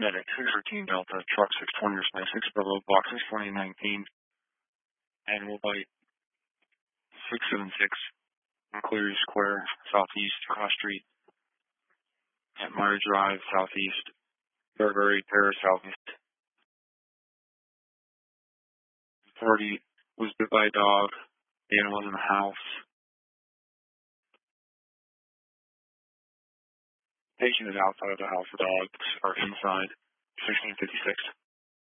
Medic 613 Delta, Truck 620 or 6 Bravo, Box 62019, Animal Bite 676, Cleary Square, Southeast, Cross Street, at Meyer Drive, Southeast, Burberry Terrace, Southeast. Party was bit by a dog. The animal was in the house. Patient is outside of the house. The dogs are inside. 1656.